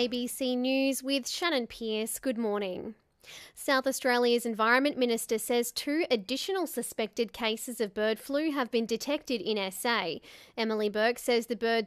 ABC News with Shannon Pearce. Good morning. South Australia's Environment Minister says 2 additional suspected cases of bird flu have been detected in SA. Emily Burke says the bird...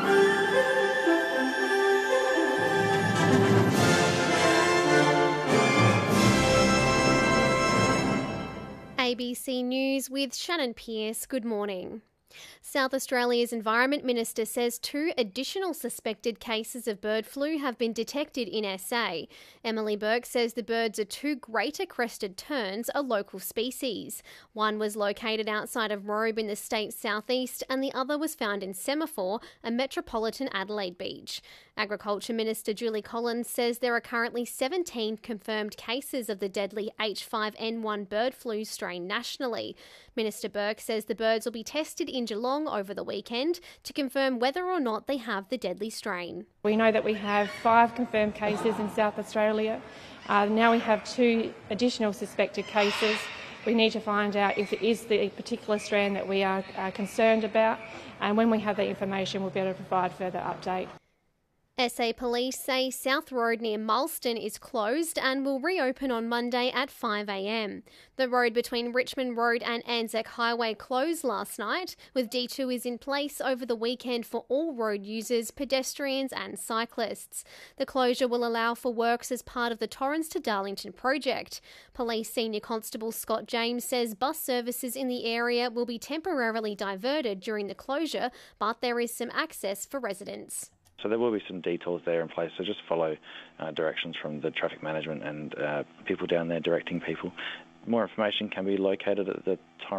ABC News with Shannon Pearce. Good morning. South Australia's Environment Minister says 2 additional suspected cases of bird flu have been detected in SA. Emily Burke says the birds are 2 greater crested terns, a local species. One was located outside of Robe in the state's southeast and the other was found in Semaphore, a metropolitan Adelaide beach. Agriculture Minister Julie Collins says there are currently 17 confirmed cases of the deadly H5N1 bird flu strain nationally. Minister Burke says the birds will be tested in Geelong over the weekend to confirm whether or not they have the deadly strain. We know that we have 5 confirmed cases in South Australia. Now we have 2 additional suspected cases. We need to find out if it is the particular strain that we are concerned about, and when we have that information we'll be able to provide further update. SA Police say South Road near Mulston is closed and will reopen on Monday at 5 a.m. The road between Richmond Road and Anzac Highway closed last night, with detours in place over the weekend for all road users, pedestrians and cyclists. The closure will allow for works as part of the Torrens to Darlington project. Police Senior Constable Scott James says bus services in the area will be temporarily diverted during the closure, but there is some access for residents. So there will be some detours there in place, so just follow directions from the traffic management and people down there directing people. More information can be located at the